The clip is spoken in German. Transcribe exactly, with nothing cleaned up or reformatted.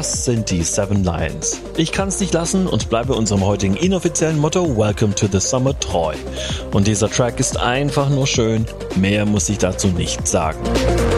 Das sind die Seven Lions. Ich kann's nicht lassen und bleibe unserem heutigen inoffiziellen Motto Welcome to the Summer treu. Und dieser Track ist einfach nur schön. Mehr muss ich dazu nicht sagen.